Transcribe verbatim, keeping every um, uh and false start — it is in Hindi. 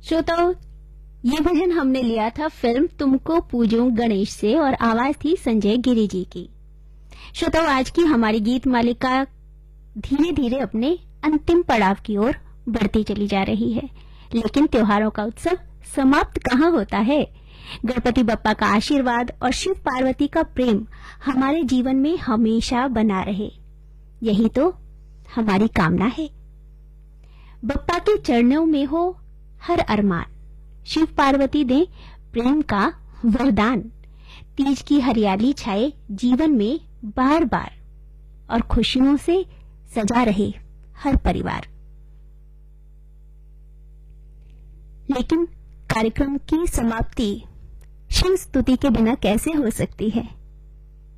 श्रोताओं, ये भजन हमने लिया था फिल्म तुमको पूजूं गणेश से और आवाज थी संजय गिरी जी की। श्रोताओं, आज की हमारी गीत मालिका धीरे धीरे अपने अंतिम पड़ाव की ओर बढ़ती चली जा रही है, लेकिन त्योहारों का उत्सव समाप्त कहाँ होता है। गणपति बप्पा का आशीर्वाद और शिव पार्वती का प्रेम हमारे जीवन में हमेशा बना रहे, यही तो हमारी कामना है। बप्पा के चरणों में हो हर अरमान, शिव पार्वती दें प्रेम का वरदान। तीज की हरियाली छाए जीवन में बार बार और खुशियों से सजा रहे हर परिवार। लेकिन कार्यक्रम की समाप्ति शिव स्तुति के बिना कैसे हो सकती है।